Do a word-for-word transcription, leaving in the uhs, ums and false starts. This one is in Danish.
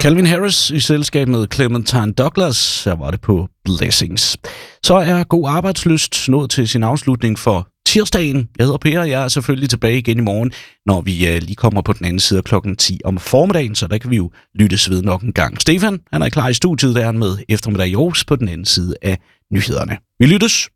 Calvin Harris i selskab med Clementine Douglas, her var det på Blessings. Så er God Arbejdslyst nået til sin afslutning for tirsdagen. Jeg hedder Per, og jeg er selvfølgelig tilbage igen i morgen, når vi uh, lige kommer på den anden side klokken ti om formiddagen, så der kan vi jo lyttes ved nok en gang. Stefan, han er klar i studiet, der er han med eftermiddag i Aarhus på den anden side af nyhederne. Vi lyttes!